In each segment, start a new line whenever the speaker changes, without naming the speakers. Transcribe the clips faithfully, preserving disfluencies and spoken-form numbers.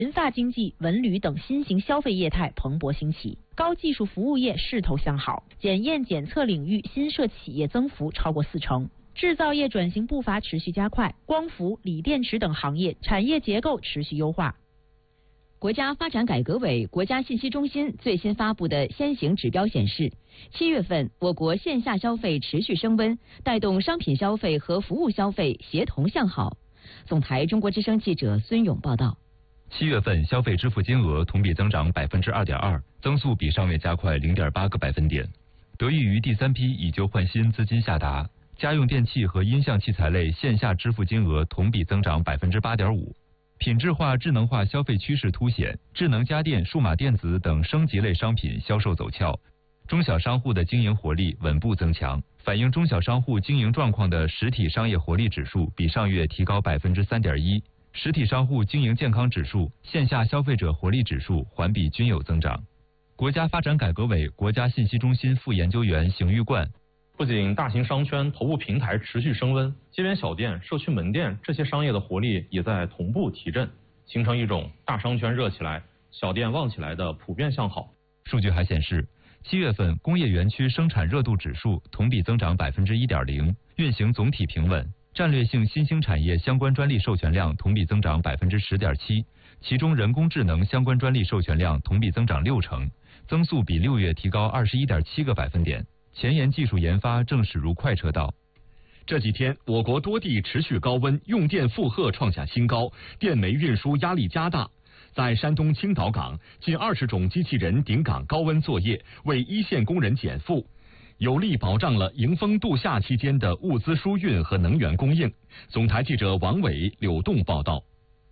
银发经济、文旅等新型消费业态蓬勃兴起，高技术服务业势头向好，检验检测领域新设企业增幅超过四成。制造业转型步伐持续加快，光伏、锂电池等行业产业结构持续优化。
国家发展改革委、国家信息中心最新发布的先行指标显示，七月份我国线下消费持续升温，带动商品消费和服务消费协同向好。总台中国之声记者孙勇报道。
七月份消费支付金额同比增长百分之二点二，增速比上月加快零点八个百分点。得益于第三批以旧换新资金下达，家用电器和音像器材类线下支付金额同比增长百分之八点五。品质化、智能化消费趋势凸显，智能家电、数码电子等升级类商品销售走俏。中小商户的经营活力稳步增强，反映中小商户经营状况的实体商业活力指数比上月提高百分之三点一。实体商户经营健康指数、线下消费者活力指数环比均有增长。国家发展改革委国家信息中心副研究员邢玉冠。
不仅大型商圈、头部平台持续升温，街边小店、社区门店这些商业的活力也在同步提振，形成一种大商圈热起来、小店旺起来的普遍向好。
数据还显示，七月份工业园区生产热度指数同比增长百分之一点零，运行总体平稳。战略性新兴产业相关专利授权量同比增长百分之十点七，其中人工智能相关专利授权量同比增长六成，增速比六月提高二十一点七个百分点。前沿技术研发正驶入快车道。
这几天，我国多地持续高温，用电负荷创下新高，电煤运输压力加大。在山东青岛港，近二十种机器人顶岗高温作业，为一线工人减负，有力保障了迎风度夏期间的物资输运和能源供应。总台记者王伟、柳栋报道。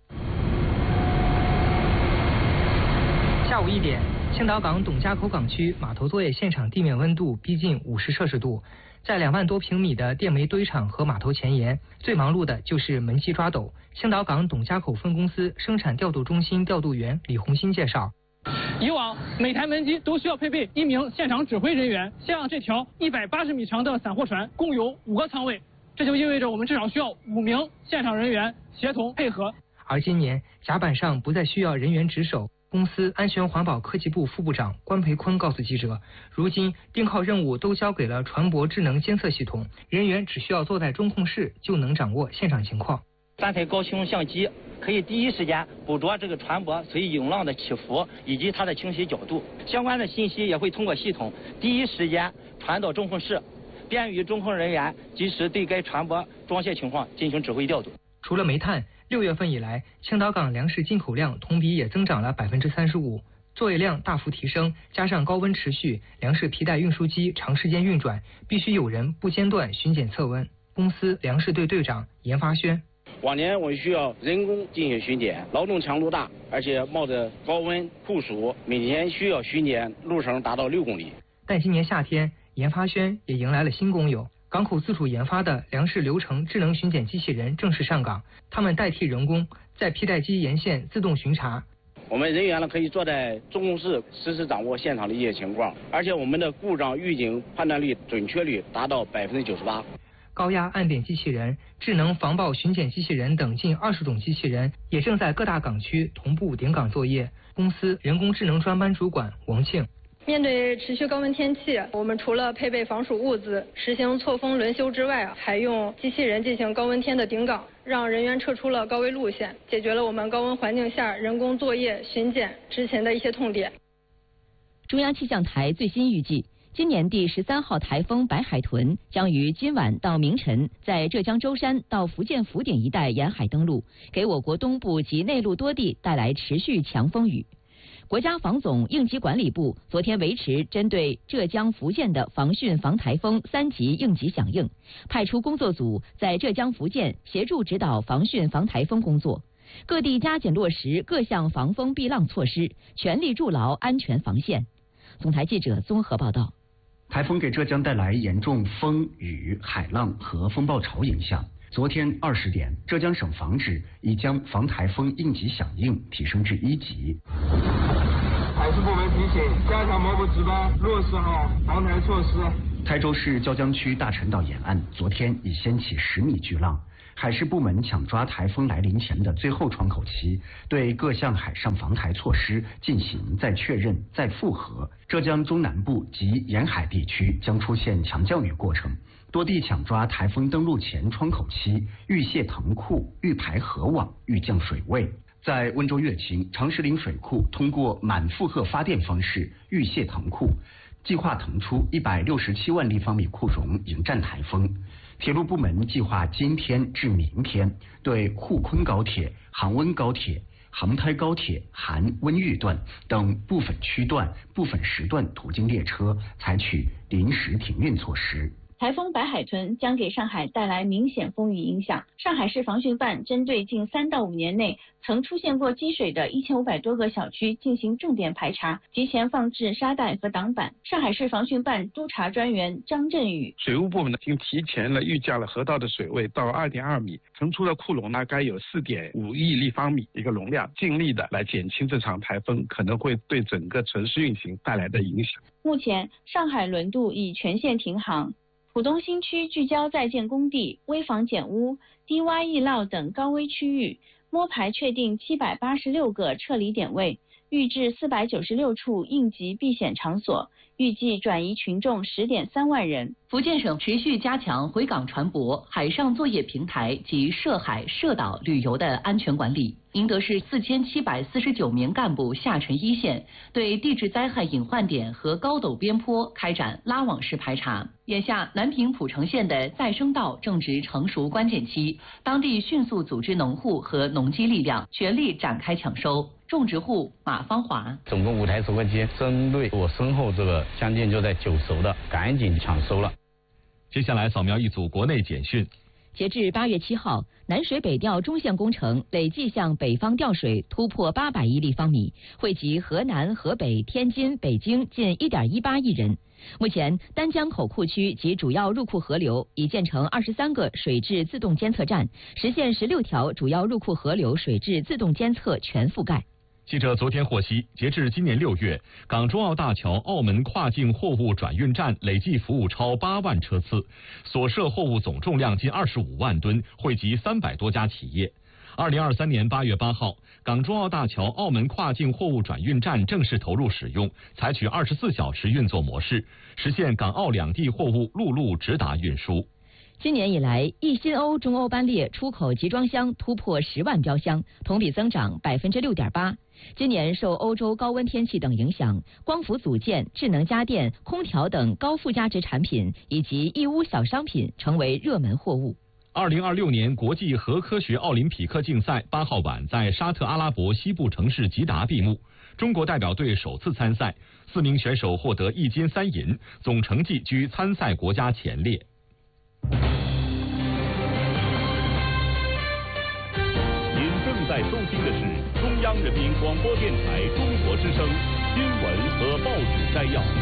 下午一点，青岛港董家口港区码头作业现场地面温度逼近五十摄氏度，在两万多平米的电煤堆场和码头前沿，最忙碌的就是门机抓斗。青岛港董家口分公司生产调度中心调度员李红新介绍，
以往每台门机都需要配备一名现场指挥人员，像这条一百八十米长的散货船共有五个舱位，这就意味着我们至少需要五名现场人员协同配合。
而今年甲板上不再需要人员值守。公司安全环保科技部副部长关培坤告诉记者，如今盯靠任务都交给了船舶智能监测系统，人员只需要坐在中控室就能掌握现场情况。
三台高清相机可以第一时间捕捉这个船舶随涌浪的起伏以及它的倾斜角度，相关的信息也会通过系统第一时间传到中控室，便于中控人员及时对该船舶装卸情况进行指挥调度。
除了煤炭，六月份以来，青岛港粮食进口量同比也增长了百分之三十五，作业量大幅提升，加上高温持续，粮食皮带运输机长时间运转，必须有人不间断巡检测温。公司粮食队队长严发轩，
往年我们需要人工进行巡检，劳动强度大，而且冒着高温酷暑，每天需要巡检路程达到六公里。
但今年夏天，严发轩也迎来了新工友。港口自主研发的粮食流程智能巡检机器人正式上岗，他们代替人工在皮带机沿线自动巡查。
我们人员呢可以坐在中控室实时掌握现场的一些情况，而且我们的故障预警判断率准确率达到百分之九十八。
高压暗点机器人、智能防爆巡检机器人等近二十种机器人也正在各大港区同步顶岗作业。公司人工智能专班主管王庆。
面对持续高温天气，我们除了配备防暑物资、实行错峰轮休之外，还用机器人进行高温天的顶岗，让人员撤出了高危路线，解决了我们高温环境下人工作业巡检执勤的一些痛点。
中央气象台最新预计，今年第十三号台风白海豚将于今晚到明晨在浙江舟山到福建福鼎一带沿海登陆，给我国东部及内陆多地带来持续强风雨。国家防总应急管理部昨天维持针对浙江、福建的防汛防台风三级应急响应，派出工作组在浙江、福建协助指导防汛防台风工作，各地加紧落实各项防风避浪措施，全力筑牢安全防线。总台记者综合报道。
台风给浙江带来严重风雨、海浪和风暴潮影响。昨天二十点，浙江省防指已将防台风应急响应提升至一级。
海事部门提醒，加强某部值班，落实好防台措施。
台州市椒江区大陈岛沿岸昨天已掀起十米巨浪， 海事部门抢抓台风来临前的最后窗口期，对各项海上防台措施进行再确认、再复核。浙江中南部及沿海地区将出现强降雨过程，多地抢抓台风登陆前窗口期，预泄腾库、预排河网、预降水位。在温州乐清长石岭水库通过满负荷发电方式预泄腾库，计划腾出一百六十七万立方米库容迎战台风。铁路部门计划今天至明天对沪昆高铁、杭温高铁、杭台高铁含温豫段等部分区段、部分时段途经列车采取临时停运措施。
台风白海豚将给上海带来明显风雨影响。上海市防汛办针对近三到五年内曾出现过积水的一千五百多个小区进行重点排查，提前放置沙袋和挡板。上海市防汛办督查专员张振宇：
水务部门呢，已经提前了预降了河道的水位到二点二米，腾出的库容大概有四点五亿立方米一个容量，尽力的来减轻这场台风可能会对整个城市运行带来的影响。
目前，上海轮渡已全线停航。浦东新区聚焦在建工地、危房减屋、低洼易涝等高危区域，摸排确定七百八十六个撤离点位，预置四百九十六处应急避险场所，预计转移群众十点三万人。
福建省持续加强回港船舶、海上作业平台及涉海涉岛旅游的安全管理。宁德市四千七百四十九名干部下沉一线，对地质灾害隐患点和高陡边坡开展拉网式排查。眼下，南平蒲城县的再生稻正值成熟关键期，当地迅速组织农户和农机力量，全力展开抢收。种植户马芳华：
总共五台收割机，针对我身后这个将近就在九熟的，赶紧抢收了。
接下来扫描一组国内简讯。
截至八月七号，南水北调中线工程累计向北方调水突破八百亿立方米，惠及河南、河北、天津、北京近一点一八亿人。目前，丹江口库区及主要入库河流已建成二十三个水质自动监测站，实现十六条主要入库河流水质自动监测全覆盖。
记者昨天获悉，截至今年六月，港珠澳大桥澳门跨境货物转运站累计服务超八万车次，所涉货物总重量近二十五万吨，惠及三百多家企业。二零二三年八月八号，港珠澳大桥澳门跨境货物转运站正式投入使用，采取二十四小时运作模式，实现港澳两地货物陆路直达运输。
今年以来，一新欧中欧班列出口集装箱突破十万标箱，同比增长百分之六点八。今年受欧洲高温天气等影响，光伏组件、智能家电、空调等高附加值产品以及义乌小商品成为热门货物。
二零二六年国际核科学奥林匹克竞赛八号晚在沙特阿拉伯西部城市吉达闭幕，中国代表队首次参赛，四名选手获得一金三银，总成绩居参赛国家前列。
您正在收听的是中央人民广播电台中国之声新闻和报纸摘要。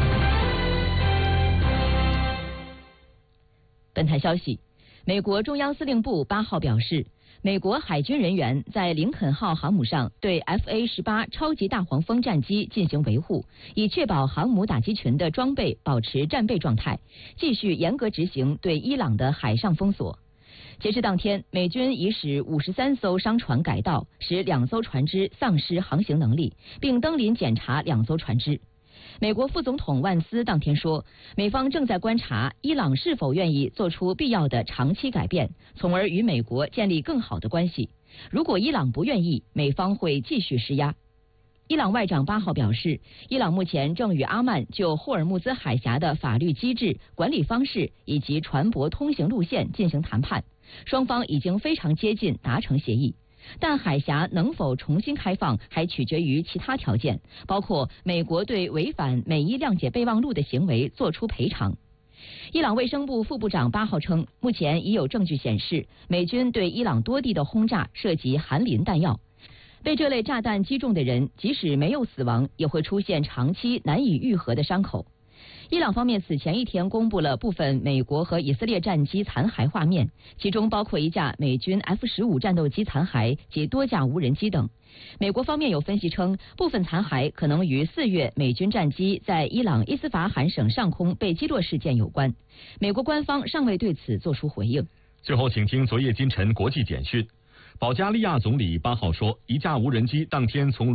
本台消息，美国中央司令部八号表示，美国海军人员在林肯号航母上对 F A 十八 超级大黄蜂战机进行维护，以确保航母打击群的装备保持战备状态，继续严格执行对伊朗的海上封锁。截至当天，美军已使五十三艘商船改道，使两艘船只丧失航行能力，并登临检查两艘船只。美国副总统万斯当天说，美方正在观察伊朗是否愿意做出必要的长期改变，从而与美国建立更好的关系。如果伊朗不愿意，美方会继续施压。伊朗外长八号表示，伊朗目前正与阿曼就霍尔木兹海峡的法律机制、管理方式以及船舶通行路线进行谈判，双方已经非常接近达成协议。但海峡能否重新开放还取决于其他条件，包括美国对违反美伊谅解备忘录的行为作出赔偿。伊朗卫生部副部长八号称，目前已有证据显示，美军对伊朗多地的轰炸涉及含磷弹药。被这类炸弹击中的人，即使没有死亡，也会出现长期难以愈合的伤口。伊朗方面此前一天公布了部分美国和以色列战机残骸画面，其中包括一架美军 F 十五 战斗机残骸及多架无人机等。美国方面有分析称，部分残骸可能与四月美军战机在伊朗伊斯法罕省上空被击落事件有关。美国官方尚未对此作出回应。
最后，请听昨夜今晨国际简讯。保加利亚总理八号说，一架无人机当天从